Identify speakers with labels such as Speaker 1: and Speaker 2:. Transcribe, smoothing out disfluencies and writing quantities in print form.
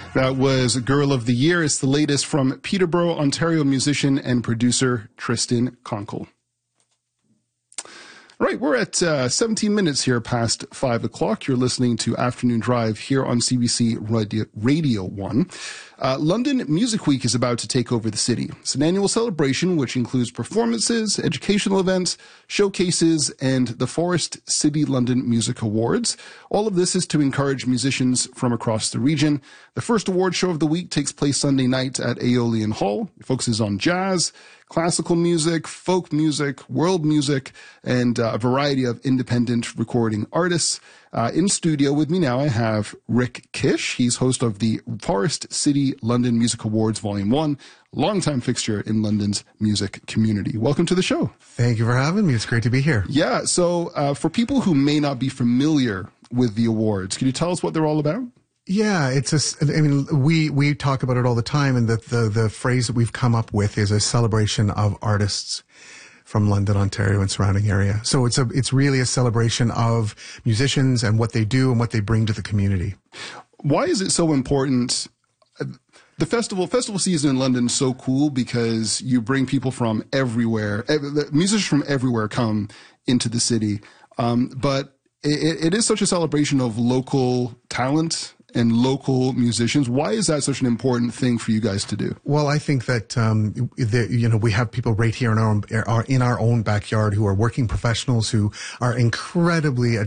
Speaker 1: That was Girl of the Year. It's the latest from Peterborough, Ontario musician and producer Tristan Conkle. Right, we're at 17 minutes here past 5 o'clock. You're listening to Afternoon Drive here on CBC Radio 1. London Music Week is about to take over the city. It's an annual celebration which includes performances, educational events, showcases, and the Forest City London Music Awards. All of this is to encourage musicians from across the region. The first award show of the week takes place Sunday night at Aeolian Hall. It focuses on jazz, classical music, folk music, world music, and a variety of independent recording artists. In studio with me now, I have Rick Kish. He's host of the Forest City London Music Awards Volume 1, longtime fixture in London's music community. Welcome to the show.
Speaker 2: Thank you for having me. It's great to be here.
Speaker 1: Yeah, so for people who may not be familiar with the awards, can you tell us what they're all about?
Speaker 2: Yeah, we talk about it all the time, and the phrase that we've come up with is a celebration of artists from London, Ontario, and surrounding area. So it's really a celebration of musicians and what they do and what they bring to the community.
Speaker 1: Why is it so important? The festival season in London is so cool because you bring people from everywhere. Musicians from everywhere come into the city. But it is such a celebration of local talent and local musicians. Why is that such an important thing for you guys to do?
Speaker 2: Well, I think that we have people right here in our own backyard who are working professionals who are incredibly